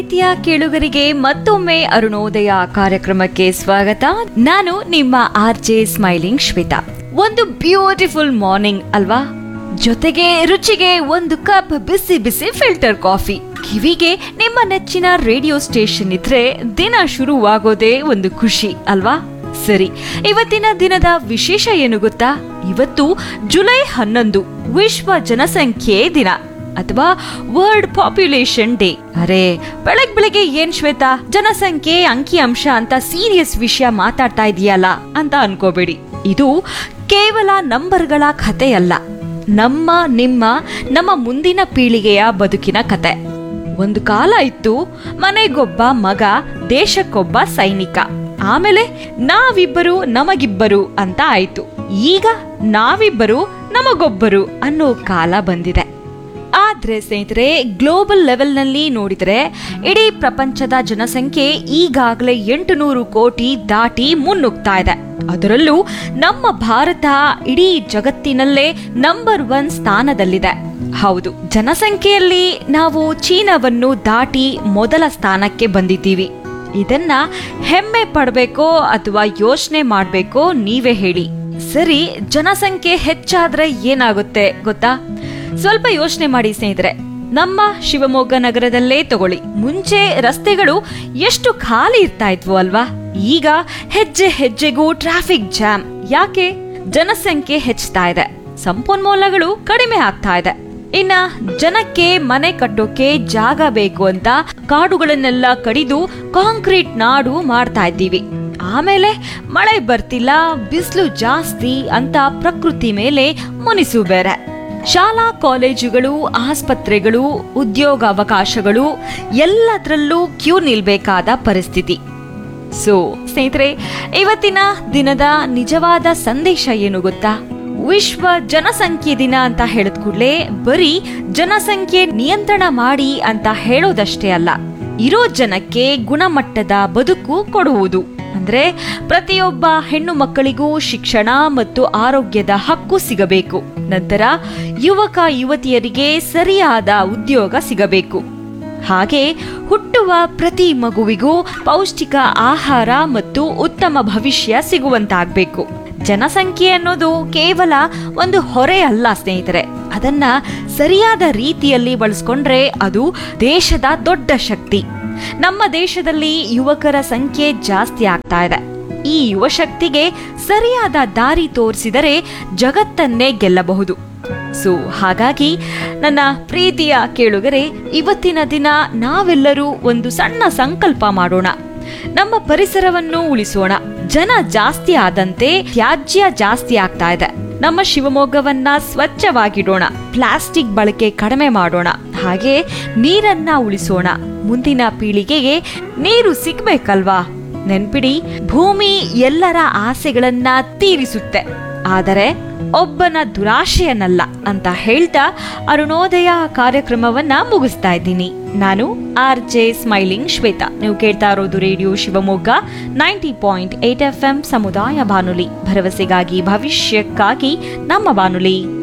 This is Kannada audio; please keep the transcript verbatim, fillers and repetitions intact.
ಪ್ರೀತಿಯ ಕೇಳುಗರಿಗೆ ಮತ್ತೊಮ್ಮೆ ಅರುಣೋದಯ ಕಾರ್ಯಕ್ರಮಕ್ಕೆ ಸ್ವಾಗತ. ನಾನು ನಿಮ್ಮ ಆರ್ ಜೆ ಸ್ಮೈಲಿಂಗ್ ಶ್ವೇತಾ. ಒಂದು ಬ್ಯೂಟಿಫುಲ್ ಮಾರ್ನಿಂಗ್ ಅಲ್ವಾ? ಜೊತೆಗೆ ರುಚಿಗೆ ಒಂದು ಕಪ್ ಬಿಸಿ ಬಿಸಿ ಫಿಲ್ಟರ್ ಕಾಫಿ, ಕಿವಿಗೆ ನಿಮ್ಮ ನೆಚ್ಚಿನ ರೇಡಿಯೋ ಸ್ಟೇಷನ್ ಇದ್ರೆ ದಿನ ಶುರುವಾಗೋದೇ ಒಂದು ಖುಷಿ ಅಲ್ವಾ? ಸರಿ, ಇವತ್ತಿನ ದಿನದ ವಿಶೇಷ ಏನು ಗೊತ್ತಾ? ಇವತ್ತು ಜುಲೈ ಹನ್ನೊಂದು ವಿಶ್ವ ಜನಸಂಖ್ಯೆ ದಿನ ಅಥವಾ ವರ್ಲ್ಡ್ ಪಾಪ್ಯುಲೇಷನ್ ಡೇ. ಅರೆ, ಬೆಳಗ್ ಬೆಳಗ್ಗೆ ಏನ್ ಶ್ವೇತಾ ಜನಸಂಖ್ಯೆ ಅಂಕಿ ಅಂಶ ಅಂತ ಸೀರಿಯಸ್ ವಿಷಯ ಮಾತಾಡ್ತಾ ಇದೆಯಲ್ಲ ಅಂತ ಅನ್ಕೋಬೇಡಿ. ಇದು ಕೇವಲ ನಂಬರ್ಗಳ ಕಥೆಯಲ್ಲ, ನಮ್ಮ ನಿಮ್ಮ ನಮ್ಮ ಮುಂದಿನ ಪೀಳಿಗೆಯ ಬದುಕಿನ ಕತೆ. ಒಂದು ಕಾಲ ಇತ್ತು, ಮನೆಗೊಬ್ಬ ಮಗ, ದೇಶಕ್ಕೊಬ್ಬ ಸೈನಿಕ. ಆಮೇಲೆ ನಾವಿಬ್ಬರು ನಮಗಿಬ್ಬರು ಅಂತ ಆಯ್ತು. ಈಗ ನಾವಿಬ್ಬರು ನಮಗೊಬ್ಬರು ಅನ್ನೋ ಕಾಲ ಬಂದಿದೆ. ಆದ್ರೆ ಸ್ನೇಹಿತರೆ, ಗ್ಲೋಬಲ್ ಲೆವೆಲ್ ನಲ್ಲಿ ನೋಡಿದ್ರೆ ಇಡೀ ಪ್ರಪಂಚದ ಜನಸಂಖ್ಯೆ ಈಗಾಗಲೇ ಎಂಟು ನೂರು ಕೋಟಿ ದಾಟಿ ಮುನ್ನುಗ್ತಾ ಇದೆ. ಅದರಲ್ಲೂ ನಮ್ಮ ಭಾರತ ಇಡೀ ಜಗತ್ತಿನಲ್ಲೇ ನಂಬರ್ ಒನ್ ಸ್ಥಾನದಲ್ಲಿದೆ. ಹೌದು, ಜನಸಂಖ್ಯೆಯಲ್ಲಿ ನಾವು ಚೀನಾವನ್ನು ದಾಟಿ ಮೊದಲ ಸ್ಥಾನಕ್ಕೆ ಬಂದಿದ್ದೀವಿ. ಇದನ್ನ ಹೆಮ್ಮೆ ಪಡಬೇಕೋ ಅಥವಾ ಯೋಚನೆ ಮಾಡ್ಬೇಕೋ ನೀವೇ ಹೇಳಿ. ಸರಿ, ಜನಸಂಖ್ಯೆ ಹೆಚ್ಚಾದ್ರೆ ಏನಾಗುತ್ತೆ ಗೊತ್ತಾ? ಸ್ವಲ್ಪ ಯೋಚನೆ ಮಾಡಿ ಸ್ನೇಹಿತರೆ. ನಮ್ಮ ಶಿವಮೊಗ್ಗ ನಗರದಲ್ಲೇ ತಗೊಳ್ಳಿ. ಮುಂಚೆ ರಸ್ತೆಗಳು ಎಷ್ಟು ಖಾಲಿ ಇರ್ತಾ ಇದ್ವು ಅಲ್ವಾ? ಈಗ ಹೆಜ್ಜೆ ಹೆಜ್ಜೆಗೂ ಟ್ರಾಫಿಕ್ ಜಾಮ್. ಯಾಕೆ? ಜನಸಂಖ್ಯೆ ಹೆಚ್ಚುತ್ತಾ ಇದೆ, ಸಂಪನ್ಮೂಲಗಳು ಕಡಿಮೆ ಆಗ್ತಾ ಇದೆ. ಇನ್ನ ಜನಕ್ಕೆ ಮನೆ ಕಟ್ಟೋಕೆ ಜಾಗ ಬೇಕು ಅಂತ ಕಾಡುಗಳನ್ನೆಲ್ಲ ಕಡಿದು ಕಾಂಕ್ರೀಟ್ ನಾಡು ಮಾಡ್ತಾ ಇದ್ದೀವಿ. ಆಮೇಲೆ ಮಳೆ ಬರ್ತಿಲ್ಲ, ಬಿಸಿಲು ಜಾಸ್ತಿ ಅಂತ ಪ್ರಕೃತಿ ಮೇಲೆ ಮುನಿಸು ಬೇರೆ. ಶಾಲಾ ಕಾಲೇಜುಗಳು, ಆಸ್ಪತ್ರೆಗಳು, ಉದ್ಯೋಗಾವಕಾಶಗಳು ಎಲ್ಲದರಲ್ಲೂ ಕ್ಯೂ ನಿಲ್ಬೇಕಾದ ಪರಿಸ್ಥಿತಿ. ಸೊ ಸ್ನೇಹಿತರೆ, ಇವತ್ತಿನ ದಿನದ ನಿಜವಾದ ಸಂದೇಶ ಏನು ಗೊತ್ತಾ? ವಿಶ್ವ ಜನಸಂಖ್ಯೆ ದಿನ ಅಂತ ಹೇಳಿದ ಕೂಡಲೇ ಬರೀ ಜನಸಂಖ್ಯೆ ನಿಯಂತ್ರಣ ಮಾಡಿ ಅಂತ ಹೇಳೋದಷ್ಟೇ ಅಲ್ಲ, ಇರೋ ಜನಕ್ಕೆ ಗುಣಮಟ್ಟದ ಬದುಕು ಕೊಡುವುದು. ಅಂದ್ರೆ ಪ್ರತಿಯೊಬ್ಬ ಹೆಣ್ಣು ಮಕ್ಕಳಿಗೂ ಶಿಕ್ಷಣ ಮತ್ತು ಆರೋಗ್ಯದ ಹಕ್ಕು ಸಿಗಬೇಕು. ನಂತರ ಯುವಕ ಯುವತಿಯರಿಗೆ ಸರಿಯಾದ ಉದ್ಯೋಗ ಸಿಗಬೇಕು. ಹಾಗೆ ಹುಟ್ಟುವ ಪ್ರತಿ ಮಗುವಿಗೂ ಪೌಷ್ಟಿಕ ಆಹಾರ ಮತ್ತು ಉತ್ತಮ ಭವಿಷ್ಯ ಸಿಗುವಂತಾಗಬೇಕು. ಜನಸಂಖ್ಯೆ ಅನ್ನೋದು ಕೇವಲ ಒಂದು ಹೊರೆ ಅಲ್ಲ ಸ್ನೇಹಿತರೆ. ಅದನ್ನ ಸರಿಯಾದ ರೀತಿಯಲ್ಲಿ ಬಳಸ್ಕೊಂಡ್ರೆ ಅದು ದೇಶದ ದೊಡ್ಡ ಶಕ್ತಿ. ನಮ್ಮ ದೇಶದಲ್ಲಿ ಯುವಕರ ಸಂಖ್ಯೆ ಜಾಸ್ತಿ ಆಗ್ತಾ ಇದೆ. ಈ ಯುವ ಶಕ್ತಿಗೆ ಸರಿಯಾದ ದಾರಿ ತೋರಿಸಿದರೆ ಜಗತ್ತನ್ನೇ ಗೆಲ್ಲಬಹುದು. ಸೊ ಹಾಗಾಗಿ ನನ್ನ ಪ್ರೀತಿಯ ಕೇಳುಗರೆ, ಇವತ್ತಿನ ದಿನ ನಾವೆಲ್ಲರೂ ಒಂದು ಸಣ್ಣ ಸಂಕಲ್ಪ ಮಾಡೋಣ. ನಮ್ಮ ಪರಿಸರವನ್ನು ಉಳಿಸೋಣ. ಜನ ಜಾಸ್ತಿ ಆದಂತೆ ತ್ಯಾಜ್ಯ ಜಾಸ್ತಿ ಆಗ್ತಾ ಇದೆ. ನಮ್ಮ ಶಿವಮೊಗ್ಗವನ್ನ ಸ್ವಚ್ಛವಾಗಿಡೋಣ. ಪ್ಲಾಸ್ಟಿಕ್ ಬಳಕೆ ಕಡಿಮೆ ಮಾಡೋಣ. ಹಾಗೆ ನೀರನ್ನ ಉಳಿಸೋಣ. ಮುಂದಿನ ಪೀಳಿಗೆಗೆ ನೀರು ಸಿಗ್ಬೇಕಲ್ವಾ? ನೆನ್ಪಿಡಿ, ಭೂಮಿ ಎಲ್ಲರ ಆಸೆಗಳನ್ನ ತೀರಿಸುತ್ತೆ, ಆದರೆ ಒಬ್ಬನ ದುರಾಶೆಯನ್ನಲ್ಲ ಅಂತ ಹೇಳ್ತಾ ಅರುಣೋದಯ ಕಾರ್ಯಕ್ರಮವನ್ನ ಮುಗಿಸ್ತಾ ಇದ್ದೀನಿ. ನಾನು ಆರ್ ಜೆ ಸ್ಮೈಲಿಂಗ್ ಶ್ವೇತಾ. ನೀವು ಕೇಳ್ತಾ ಇರೋದು radio Shivamogga ninety point eight F M ಸಮುದಾಯ ಬಾನುಲಿ, ಭರವಸೆಗಾಗಿ ಭವಿಷ್ಯಕ್ಕಾಗಿ ನಮ್ಮ ಬಾನುಲಿ.